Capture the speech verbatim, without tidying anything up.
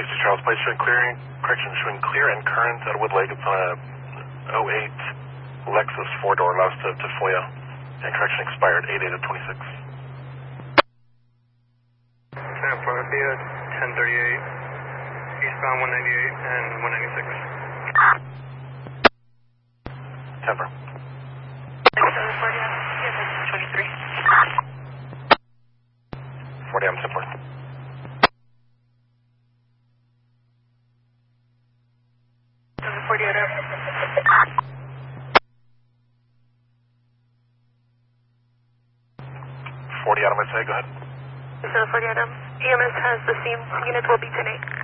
sixty Charles Place showing clearing, correction showing clear and current at Wood Lake. It's on a oh eight Lexus four-door, allows to, to F O I A, and correction expired eight eight of twenty-six. San Floria, ten thirty-eight, eastbound one ninety-eight and one ninety-six. Temper. San Floria, twenty-three. forty, I'm Temper. San Floria. forty Adam, I'd say, go ahead. San Floria, E M S has the same units will be ten eight.